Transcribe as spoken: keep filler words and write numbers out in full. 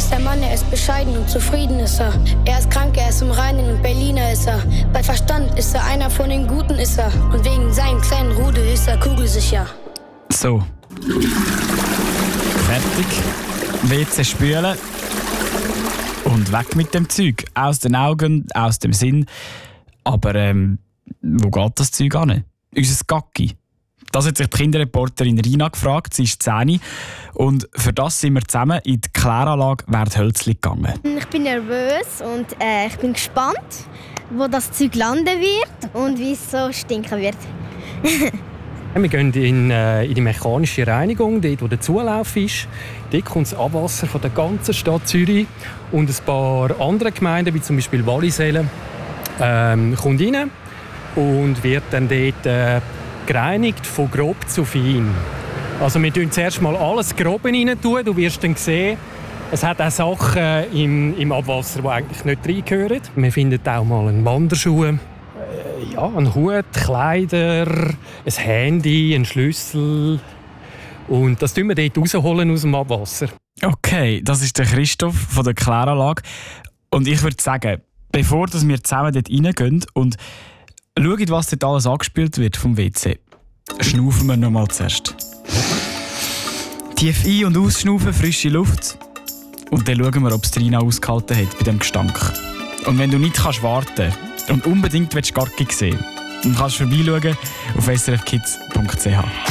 ist der Mann, er ist bescheiden und zufrieden ist er. Er ist krank, er ist im Reinen und Berliner ist er. Bei Verstand ist er einer von den Guten ist er. Und wegen seinem kleinen Rudel ist er kugelsicher. So. Fertig. W C spülen. Und weg mit dem Zeug. Aus den Augen, aus dem Sinn. Aber ähm, wo geht das Zeug an? Unser Gacki. Das hat sich die Kinderreporterin Rina gefragt. Sie ist zehn. Und für das sind wir zusammen in die Kläranlage Werthölzli gegangen. Ich bin nervös und äh, ich bin gespannt, wo das Zeug landen wird und wie es so stinken wird. Wir gehen in, äh, in die mechanische Reinigung, dort wo der Zulauf ist. Dort kommt das Abwasser von der ganzen Stadt Zürich und ein paar andere Gemeinden, wie zum Beispiel Wallisellen, ähm, kommt rein und wird dann dort äh, gereinigt von grob zu fein. Also wir tun zuerst mal alles Grobe rein tun. Du wirst dann sehen, es hat auch Sachen im, im Abwasser, die eigentlich nicht reingehören. Wir finden auch mal einen Wanderschuh, äh, ja, einen Hut, Kleider, ein Handy, einen Schlüssel. Und das tun wir dort rausholen aus dem Abwasser. Okay, das ist der Christoph von der Kläranlage. Und ich würde sagen, bevor wir zusammen dort reingehen und schauen, was dort alles angespült wird vom W C, schnaufen wir noch mal zuerst. Tief ein- und ausschnaufen, frische Luft. Und dann schauen wir, ob es Rina ausgehalten hat bei dem Gestank. Und wenn du nicht kannst warten und unbedingt Gacki sehen willst, dann kannst du vorbeischauen auf s r f kids punkt c h.